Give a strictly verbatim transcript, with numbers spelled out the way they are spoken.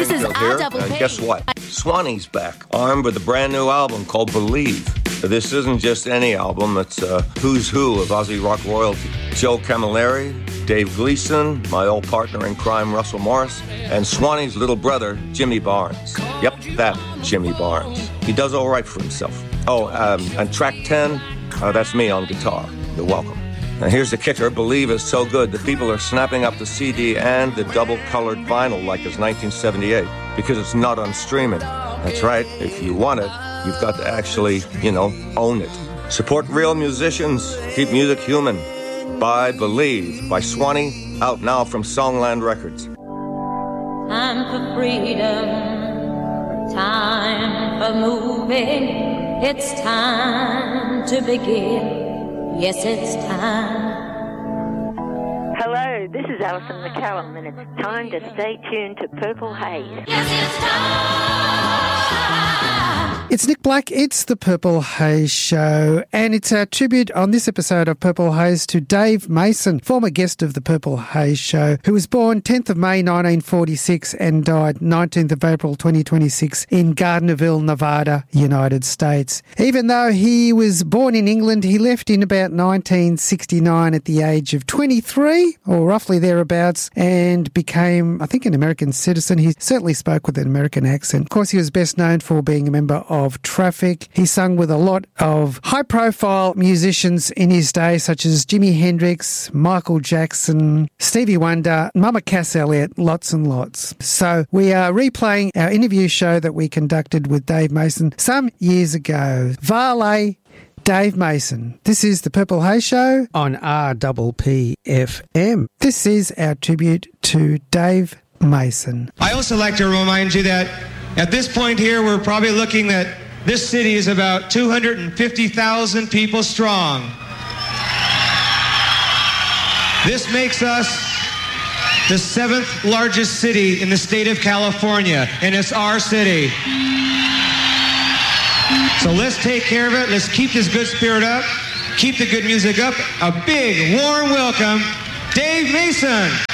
This is here, and guess what? Swanee's back, armed with a brand new album called Believe. This isn't just any album, it's a who's who of Aussie rock royalty. Joe Camilleri, Dave Gleason, my old partner in crime, Russell Morris, and Swanee's little brother, Jimmy Barnes. Yep, that Jimmy Barnes. He does all right for himself. Oh, um, and track ten, uh, that's me on guitar. You're welcome. Now here's the kicker. Believe is so good that people are snapping up the C D and the double-colored vinyl like it's nineteen seventy-eight because it's not on streaming. That's right. If you want it, you've got to actually, you know, own it. Support real musicians. Keep music human. Buy Believe by Swanee, out now from Songland Records. Time for freedom. Time for moving. It's time to begin. Yes, it's time. Hello, this is Alison McCallum, and it's time to stay tuned to Purple Haze. Yes, it's time. It's Nick Black, it's the Purple Haze Show, and it's our tribute on this episode of Purple Haze to Dave Mason, former guest of the Purple Haze Show, who was born tenth of May nineteen forty-six and died nineteenth of April twenty twenty-six in Gardnerville, Nevada, United States. Even though he was born in England, he left in about nineteen sixty-nine at the age of twenty-three, or roughly thereabouts, and became, I think, an American citizen. He certainly spoke with an American accent. Of course, he was best known for being a member of Traffic. He sung with a lot of high-profile musicians in his day, such as Jimi Hendrix, Michael Jackson, Stevie Wonder, Mama Cass Elliot, lots and lots. So we are replaying our interview show that we conducted with Dave Mason some years ago. Vale, Dave Mason. This is the Purple Haze Show on R P P F M. This is our tribute to Dave Mason. I also like to remind you that at this point here, we're probably looking at this city is about two hundred fifty thousand people strong. This makes us the seventh largest city in the state of California, and it's our city. So let's take care of it. Let's keep this good spirit up. Keep the good music up. A big, warm welcome, Dave Mason.